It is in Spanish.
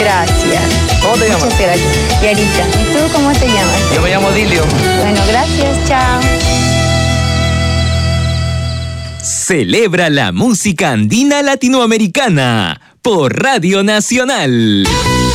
Gracias. ¿Cómo te llamas? Muchas gracias. Yarita. ¿Y tú cómo te llamas? Yo me llamo Dilio. Bueno, gracias. Chao. Celebra la música andina latinoamericana por Radio Nacional.